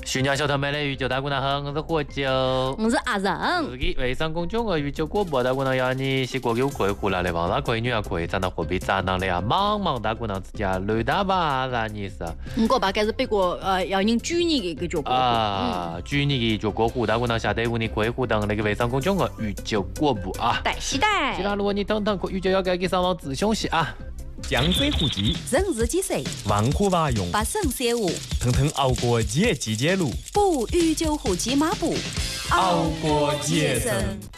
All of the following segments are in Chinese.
新娘小头妹的宇宙大姑娘好，我是火酒， 我是阿仁。 自己微商公众号宇宙广播大姑娘要你是国有贵湖来的网上贵女啊贵，长得货币长囊的啊，茫茫大姑娘之家雷大吧让你是。 我把该是别个要人举你的一个脚过啊，举你的脚过湖大姑娘下对湖你贵湖等那个微商公众号宇宙广播啊。 对，是的。 其他如果你等等宇宙要给上网自凶些啊。 江水湖集， 人日几岁？ 万户娃用， 把省三五， 腾腾熬过节季节路， 补宇宙湖集马步， 熬过节生。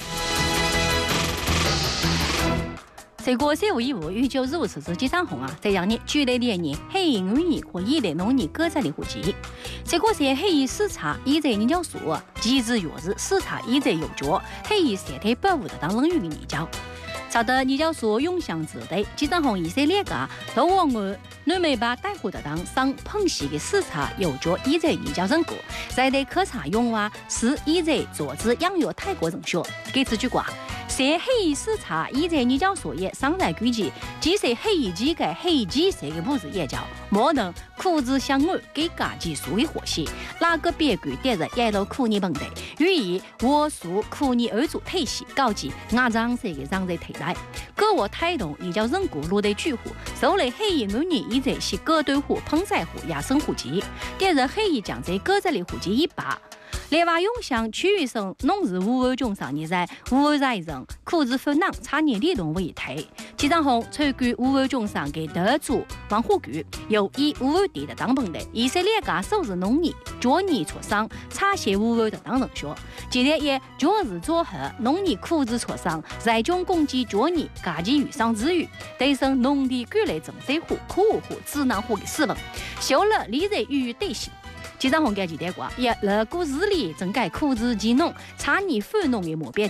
随过3月1日，宇宙日出自己上红啊，在让你举例连年黑银5年或以内农年各自的户籍。随过是黑银视察一在研究所，机制月日视察一在有脚，黑银3天8五的当冷雨的研究。查得研究所永享之地，机上红以色列家都往我南美把带货的当上碰系的视察有脚一在研究成果，在对考察用话是一在做之养育泰国人学，给此句话。在黑视察一在研究所也上在估计，即是黑机的黑机谁的不是研究，莫能苦之相安给家己属于伙计，哪个别个点着也都苦你问题，予以我属苦你而主体系，告知我让谁的让谁替代，各我态度研究人骨落的巨户，受来黑一5年以在是各对户碰在户亚生户籍，点着黑一将在各自的户籍一把。另外，永乡区域省农日无二中上年在无二在人苦之分囊产业理论为提，其中红采据无二中上的得主王虎局，由以无二地的当本的以色列家收入农业、作业磋商、茶叶无二的当人学，今天也昨日做合农业苦之磋商，在中攻击作业家己遇上之余，对生农地归类种水户、苦户、智囊户的私文，修了理财与对象。机长红给记得过，也了古日里整改苦之技农、产业繁农的目标